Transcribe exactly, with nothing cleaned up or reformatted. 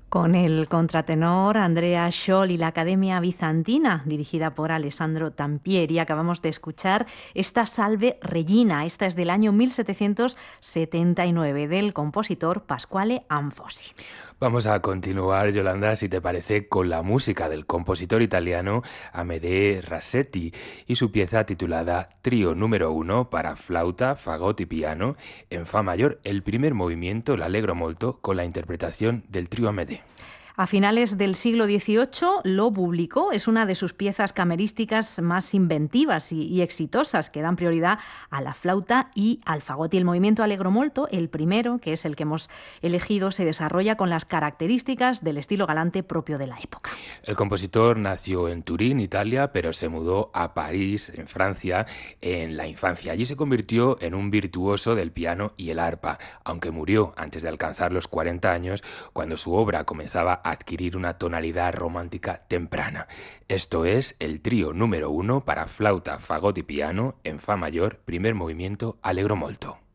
Con el contratenor Andrea Scholl y la Academia Bizantina, dirigida por Alessandro Tampieri, acabamos de escuchar esta Salve Regina. Esta es del año mil setecientos setenta y nueve, del compositor Pasquale Anfosi. Vamos a continuar, Yolanda, si te parece, con la música del compositor italiano Amedeo Rasetti y su pieza titulada Trío número uno para flauta, fagot y piano en fa mayor, el primer movimiento, l'Allegro molto, con la interpretación del trío Amedeo. A finales del siglo dieciocho lo publicó. Es una de sus piezas camerísticas más inventivas y, y exitosas, que dan prioridad a la flauta y al fagot. Y el movimiento Allegro molto, el primero, que es el que hemos elegido, se desarrolla con las características del estilo galante propio de la época. El compositor nació en Turín, Italia, pero se mudó a París, en Francia, en la infancia. Allí se convirtió en un virtuoso del piano y el arpa, aunque murió antes de alcanzar los cuarenta años, cuando su obra comenzaba a adquirir una tonalidad romántica temprana. Esto es el trío número uno para flauta, fagot y piano en fa mayor, primer movimiento, Allegro molto.